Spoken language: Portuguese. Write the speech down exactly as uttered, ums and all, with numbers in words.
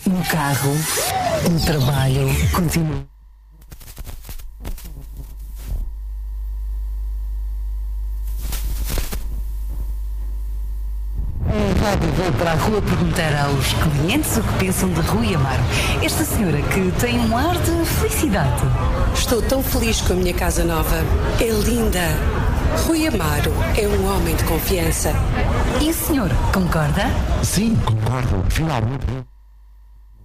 No carro, no trabalho, continuo. Em rádio vou para a rua perguntar aos clientes o que pensam de Rui Amaro. Esta senhora que tem um ar de felicidade. Estou tão feliz com a minha casa nova. É linda. Rui Amaro é um homem de confiança. E o senhor, concorda? Sim, concordo. Finalmente.